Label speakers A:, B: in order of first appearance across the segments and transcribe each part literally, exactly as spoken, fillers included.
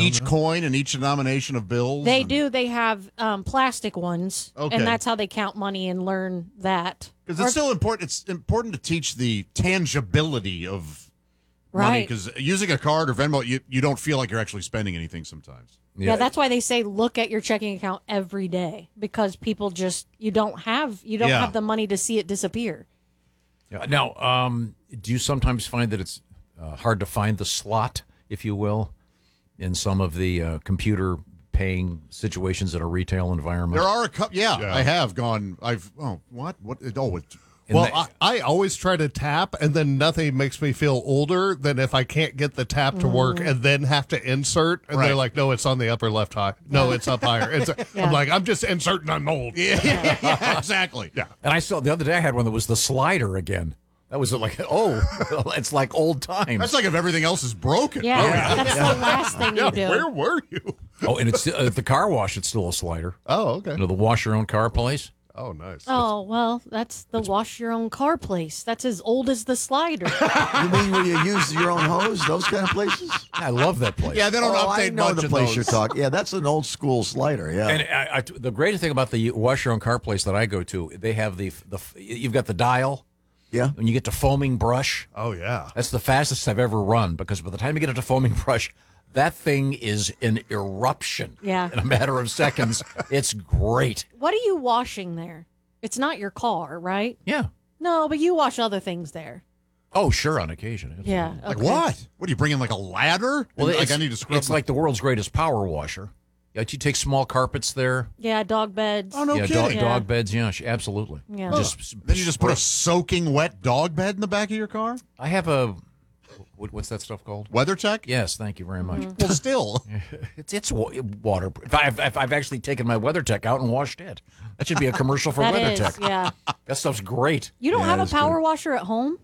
A: each coin and each denomination of bills?
B: They
A: and...
B: do. They have um, plastic ones,
A: Okay.
B: and that's how they count money and learn that.
A: Because it's still important. It's important to teach the tangibility of money.
B: Right.
A: Because using a card or Venmo, you, you don't feel like you're actually spending anything sometimes.
B: Yeah. yeah, that's why they say look at your checking account every day, because people just you don't have you don't
A: Yeah.
B: have the money to see it disappear.
C: Yeah. Now, um, do you sometimes find that it's uh, hard to find the slot, if you will, in some of the uh, computer paying situations in a retail environment?
A: There are a couple. Yeah,
D: Yeah.
A: I have gone. I've oh what what oh. It,
C: In
D: Well,
C: the-
D: I, I always try to tap, and then nothing makes me feel older than if I can't get the tap to work and then have to insert. And
A: Right.
D: they're like, no, it's on the upper left high. No, it's up higher. It's
B: Yeah.
D: I'm like, I'm just inserting. I'm old.
A: yeah, yeah, exactly.
D: Yeah.
C: And I saw the other day I had one that was the slider again. That was like, oh, it's like old times.
A: That's like if everything else is broken.
B: Yeah, that's the last thing you do.
D: Where were you?
C: Oh, and it's at the car wash. It's still a slider.
D: Oh, okay.
C: You know, the wash your own car place.
D: Oh, nice.
B: Oh, well, that's the wash your own car place. That's as old as the slider.
E: You mean where you use your own hose, those kind of places?
C: I love that place.
A: Yeah, they don't
E: oh,
A: update
E: I know
A: much
E: the
A: of
E: place
A: those.
E: you're talking. Yeah, that's an old school slider. Yeah.
C: And I, I, the greatest thing about the wash your own car place that I go to, they have the the you've got the dial.
E: yeah.
C: When you get to foaming brush,
D: Oh, yeah.
C: that's the fastest I've ever run, because by the time you get it to foaming brush, that thing is an eruption.
B: Yeah.
C: In a matter of seconds. It's great.
B: What are you washing there? It's not your car, right?
C: Yeah.
B: No, but you wash other things there.
C: Oh, sure, on occasion. absolutely.
B: Yeah.
A: Like
B: okay.
A: what? What do you bring in like a ladder?
C: Well,
A: And, like
C: it's,
A: I need to scrub.
C: it's like the world's greatest power washer. Yeah, you take small carpets there.
B: Yeah, dog beds.
A: oh no
C: yeah,
A: kidding.
C: dog,
B: Yeah.
C: dog beds. Yeah, sh- absolutely.
B: Yeah.
C: Just
A: Then you just put a soaking wet dog bed in the back of your car.
C: I have a what, what's that stuff called?
A: WeatherTech.
C: Yes, thank you very much.
A: Well, still.
C: It's it's wa- water. I've, I've I've actually taken my WeatherTech out and washed it. That should be a commercial for
B: That is,
C: WeatherTech.
B: yeah.
C: That stuff's great.
B: You don't
E: Yeah,
B: have a
E: that's
B: power washer at home?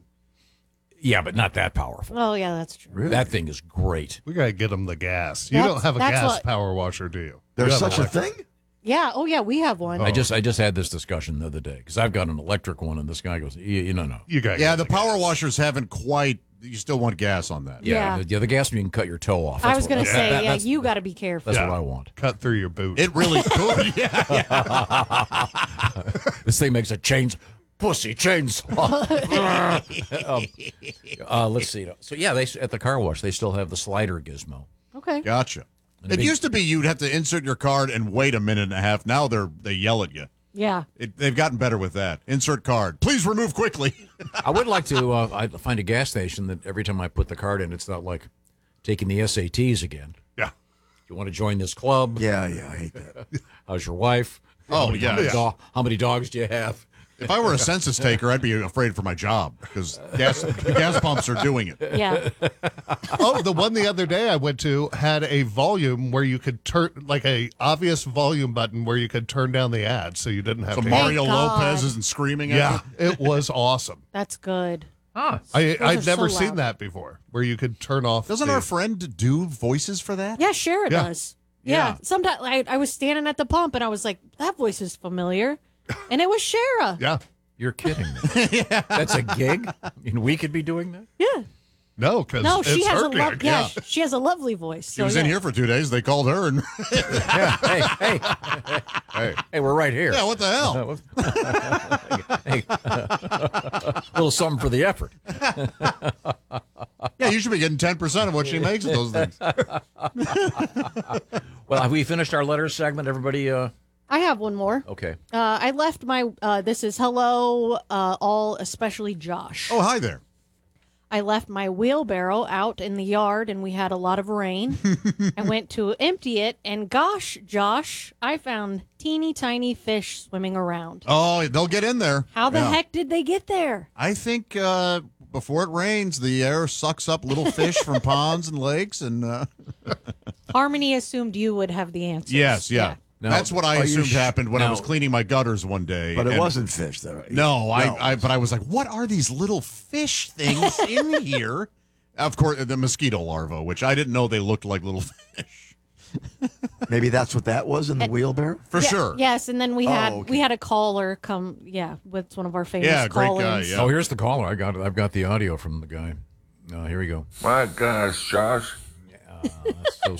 C: Yeah, but not that powerful.
B: Oh, yeah, that's true.
C: That thing is great.
D: We got to get them the gas. You
B: That's-
D: don't have a
B: that's
D: gas
B: what-
D: power washer, do you?
E: There's
D: You have
E: such a
D: electric.
E: thing?
B: Yeah. Oh, yeah, we have one.
C: I just I just had this discussion the other day because I've got an electric one, and this guy goes, you, you know, no.
D: You got
A: Yeah, the power washers haven't quite. You still want gas on that.
C: Yeah,
B: Yeah.
C: The, yeah, the gas you can cut your toe off.
B: I
C: That's
B: was
C: what-
B: going to
C: that-
B: say,
C: that-
B: yeah,
C: that's,
B: you got to be careful.
C: That's
D: Yeah.
C: what I want.
D: cut through your boot.
A: It really could. Yeah.
C: This thing makes a chains pussy chainsaw. um, uh, let's see. So yeah, they at the car wash they still have the slider gizmo.
B: Okay.
A: Gotcha.
C: And
A: It
C: big-
A: used to be you'd have to insert your card and wait a minute and a half. Now they're they yell at you.
B: Yeah.
A: It, they've gotten better with that. Insert card. Please remove quickly.
C: I would like to uh, I find a gas station that every time I put the card in, it's not like taking the S A Ts again.
D: Yeah.
C: You want to join this club?
E: Yeah, yeah, I hate that.
C: How's your wife?
A: Oh,
C: how many,
A: yeah,
C: How many,
A: yeah.
C: do- how many dogs do you have?
A: If I were a census taker, I'd be afraid for my job because gas the gas pumps are doing it.
B: Yeah.
D: Oh, the one the other day I went to had a volume where you could turn, like a obvious volume button where you could turn down the ad, so you didn't have
A: So
D: to.
A: Mario
B: God.
A: Lopez isn't screaming at
D: Yeah,
A: you.
D: it was awesome.
B: That's good.
C: Ah,
D: I
B: are
D: I'd
B: so
D: never seen
B: loud.
D: that before, where you could turn off.
A: Doesn't
D: the-
A: our friend do voices for that?
B: Yeah, Shara
D: Yeah.
B: does. Yeah.
A: Yeah.
B: Sometimes I, I was standing at the pump and I was like, that voice is familiar. And it was Shara.
D: Yeah.
C: you're kidding me. That's a gig, and we could be doing that.
B: Yeah.
D: No, because
B: No,
D: it's
B: she has
D: her
B: a lo-
D: gig.
B: yeah, she has a lovely voice.
A: She
B: So,
A: was in
B: yeah.
A: here for two days. They called her, and
C: Yeah. Hey, hey,
D: Hey.
C: hey, we're right here.
A: yeah, what the hell?
C: Hey, a little something for the effort.
A: Yeah, you should be getting ten percent of what she makes of those things.
C: Well, have we finished our letters segment? Everybody, uh,
B: I have one more.
C: okay.
B: Uh, I left my, uh, this is hello, uh, all, especially Josh.
A: Oh, hi there.
B: I left my wheelbarrow out in the yard and we had a lot of rain. I went to empty it and gosh, Josh, I found teeny tiny fish swimming around.
A: Oh, they'll get in there.
B: How the
A: Yeah.
B: heck did they get there?
A: I think uh, before it rains, the air sucks up little fish from ponds and lakes, and uh,
B: Harmony assumed you would have the answer.
A: yes, yeah.
C: Now,
A: That's what I
E: are you
A: assumed
E: sh-
A: happened when I was
C: now-
A: cleaning my gutters one day.
E: But it
A: and-
E: wasn't fish, though.
A: No, I, I. But I was like, what are these little fish things in here? Of course, the mosquito larvae, which I didn't know they looked like little fish.
E: Maybe that's what that was in the wheelbarrow?
A: For
B: Yeah,
A: sure.
B: Yes, and then we had
E: okay.
B: we had a caller come. Yeah, with one of our famous
A: Yeah, great guy,
B: call-ins.
A: yeah.
C: Oh, here's the caller. I got. I've got the audio from the guy. Uh, here we go.
F: My gosh, Josh.
C: Uh, that's so